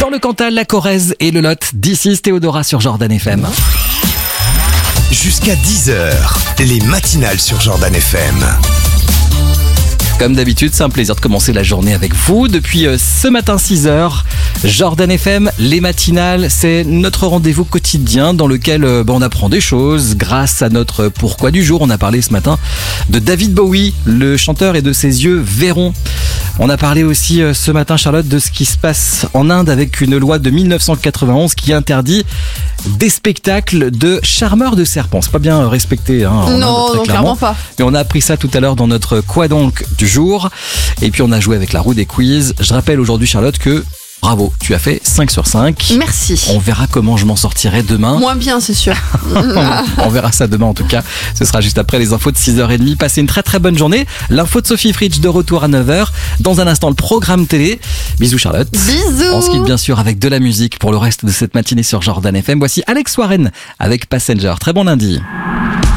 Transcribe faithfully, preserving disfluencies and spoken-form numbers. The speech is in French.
Dans le Cantal, la Corrèze et le Lot, d'ici Théodora sur Jordan F M. Jusqu'à dix heures, les matinales sur Jordan F M. Comme d'habitude, c'est un plaisir de commencer la journée avec vous. Depuis ce matin six heures, Jordan F M, les matinales, c'est notre rendez-vous quotidien dans lequel ben, on apprend des choses grâce à notre pourquoi du jour. On a parlé ce matin de David Bowie, le chanteur, et de ses yeux verront. On a parlé aussi ce matin, Charlotte, de ce qui se passe en Inde avec une loi de mille neuf cent quatre-vingt-onze qui interdit des spectacles de charmeurs de serpents. C'est pas bien respecté, hein, en non, Inde, très non, clairement. clairement pas. Mais on a appris ça tout à l'heure dans notre Quoi donc du jour. Et puis on a joué avec la roue des quiz. Je rappelle aujourd'hui, Charlotte, que bravo, tu as fait cinq sur cinq. Merci. On verra comment je m'en sortirai demain. Moins bien, c'est sûr. On verra ça demain en tout cas. Ce sera juste après les infos de six heures trente. Passez une très très bonne journée. L'info de Sophie Fritsch de retour à neuf heures. Dans un instant, le programme télé. Bisous Charlotte. Bisous. On se quitte bien sûr avec de la musique pour le reste de cette matinée sur Jordan F M. Voici Alex Warren avec Passenger. Très bon lundi.